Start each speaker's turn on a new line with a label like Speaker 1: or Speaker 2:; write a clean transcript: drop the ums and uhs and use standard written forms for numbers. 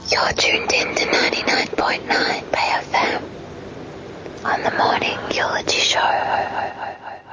Speaker 1: You're tuned in to 99.9 BFM on the Morning Eulogy Show.